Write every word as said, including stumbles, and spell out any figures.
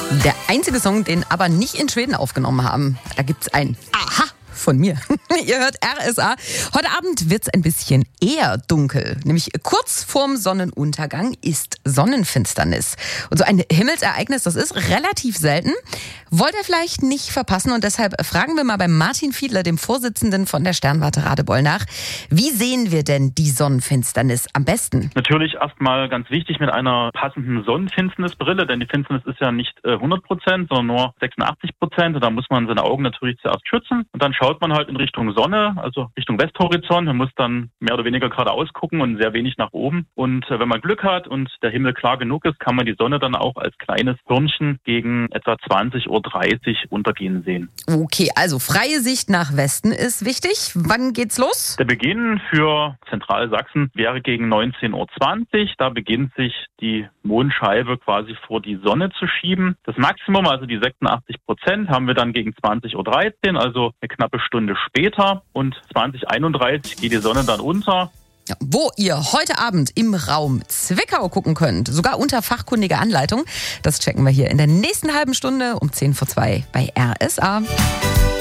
Der einzige Song, den aber nicht in Schweden aufgenommen haben. Da gibt's ein Aha von mir. Ihr hört R S A. Heute Abend wird's ein bisschen eher dunkel. Nämlich kurz vorm Sonnenuntergang ist Sonnenfinsternis. Und so ein Himmelsereignis, das ist relativ selten. Wollt ihr vielleicht nicht verpassen und deshalb fragen wir mal bei Martin Fiedler, dem Vorsitzenden von der Sternwarte Radebeul, nach. Wie sehen wir denn die Sonnenfinsternis am besten? Natürlich erstmal ganz wichtig mit einer passenden Sonnenfinsternisbrille, denn die Finsternis ist ja nicht äh, hundert Prozent, sondern nur sechsundachtzig Prozent. Und da muss man seine Augen natürlich zuerst schützen. Und dann schaut man halt in Richtung Sonne, also Richtung Westhorizont. Man muss dann mehr oder weniger geradeaus gucken und sehr wenig nach oben. Und äh, wenn man Glück hat und der Himmel klar genug ist, kann man die Sonne dann auch als kleines Birnchen gegen etwa zwanzig Uhr dreißig untergehen sehen. Okay, also freie Sicht nach Westen ist wichtig. Wann geht's los? Der Beginn für Zentralsachsen wäre gegen neunzehn Uhr zwanzig. Da beginnt sich die Mondscheibe quasi vor die Sonne zu schieben. Das Maximum, also die sechsundachtzig Prozent, haben wir dann gegen zwanzig Uhr dreizehn, also eine knappe Stunde später. Und zwanzig Uhr einunddreißig geht die Sonne dann unter. Ja, wo ihr heute Abend im Raum Zwickau gucken könnt, sogar unter fachkundiger Anleitung, das checken wir hier in der nächsten halben Stunde um zehn vor zwei bei R S A.